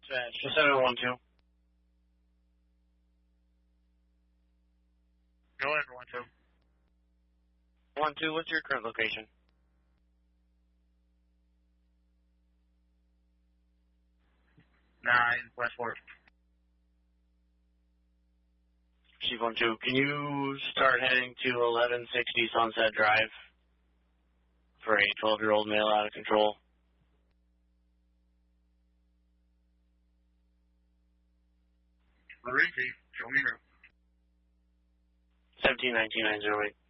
Dispatch 712. Go ahead, 1-2. 1-2, what's your current location? 9 Westport. Chief 1-2, can you start heading to 1160 Sunset Drive for a 12-year-old male out of control? Receipt. Show me route. 1719908.